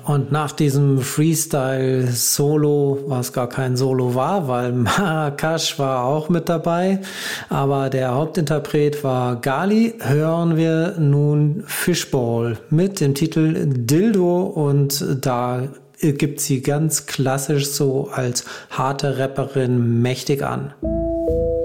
Und nach diesem Freestyle-Solo, was gar kein Solo war, weil Marrakesch war auch mit dabei, aber der Hauptinterpret war Gali, hören wir nun Fishbowl mit dem Titel Dildo, und da gibt sie ganz klassisch so als harte Rapperin mächtig an.